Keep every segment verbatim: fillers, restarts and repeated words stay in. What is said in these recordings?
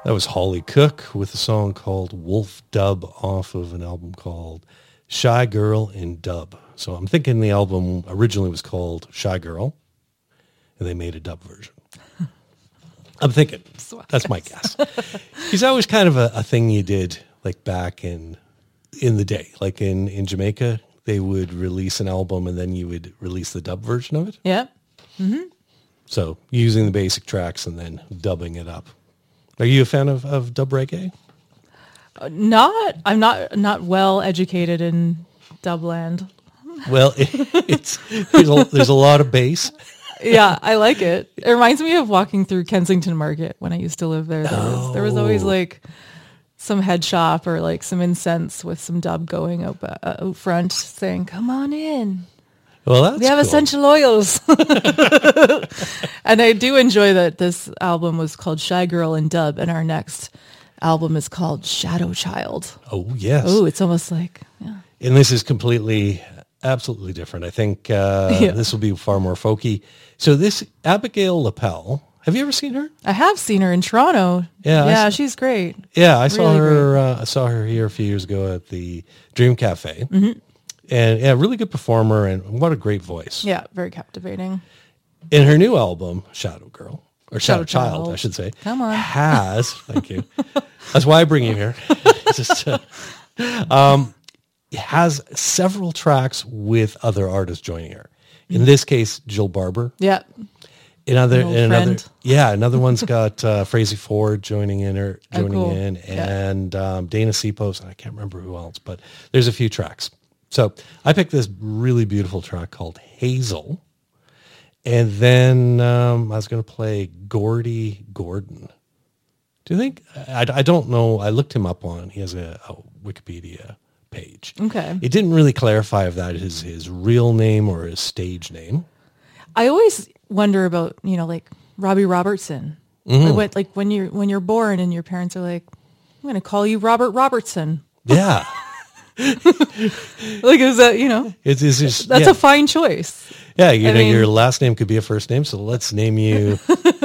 That was Holly Cook with a song called Wolf Dub off of an album called Shy Girl in Dub. So I'm thinking the album originally was called Shy Girl, and they made a dub version. I'm thinking. That's my guess. Because that was kind of a, a thing you did like back in in the day. Like in, in Jamaica, they would release an album and then you would release the dub version of it. Yeah. Mm-hmm. So using the basic tracks and then dubbing it up. Are you a fan of, of dub reggae? Uh, not. I'm not not well educated in dubland. Well, it, it's there's a, there's a lot of bass. Yeah, I like it. It reminds me of walking through Kensington Market when I used to live there. There, was, there was always like some head shop or like some incense with some dub going up uh, out front saying, "Come on in. Well, that's we have cool. essential oils." And I do enjoy that this album was called Shy Girl in Dub, and our next album is called Shadow Child. Oh, yes. Oh, it's almost like, yeah. And this is completely, absolutely different. I think uh, Yeah. this will be far more folky. So this Abigail Lapel, have you ever seen her? I have seen her in Toronto. Yeah, I Yeah, saw- she's great. Yeah, I saw Really her. Uh, I saw her here a few years ago at the Dream Cafe, Mm-hmm. and yeah, really good performer, and what a great voice. Yeah, very captivating. In her new album, Shadow Girl or Shadow, Shadow Child, Child. I should say, Come on. has thank you. That's why I bring you here. Just, uh, um, it has several tracks with other artists joining her. In this case, Jill Barber. Yeah. Another, An old another, friend. yeah, another one's got uh, Frazee Ford joining in her, Oh, joining cool. in, Yeah. and um, Dana Sepos, and I can't remember who else, but there's a few tracks. So I picked this really beautiful track called Hazel, and then um, I was going to play Gordy Gordon. Do you think? I, I don't know. I looked him up on. He has a, a Wikipedia page. Okay. It didn't really clarify if that is his real name or his stage name. I always wonder about, you know, like Robbie Robertson. Mm-hmm. Like, what, like when you're when you're born and your parents are like, "I'm going to call you Robert Robertson." Yeah. Like, is that, you know, It's, it's just, that's yeah. a fine choice. Yeah, you I know, mean- your last name could be a first name, so let's name you.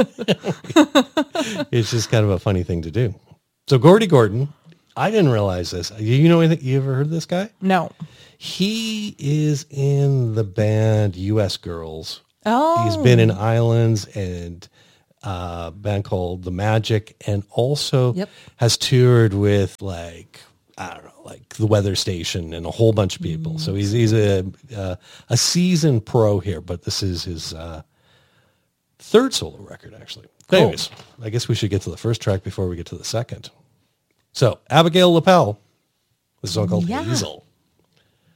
It's just kind of a funny thing to do. So Gordy Gordon, I didn't realize this. You know anything? You ever heard of this guy? No. He is in the band U S Girls. Oh. He's been in Islands and a band called The Magic, and also Yep. has toured with like, I don't know, like the Weather Station and a whole bunch of people. So he's he's a uh, a seasoned pro here, but this is his uh, third solo record actually. Cool. Anyways, I guess we should get to the first track before we get to the second. So Abigail Lapel, this is a song called Yeah. Hazel.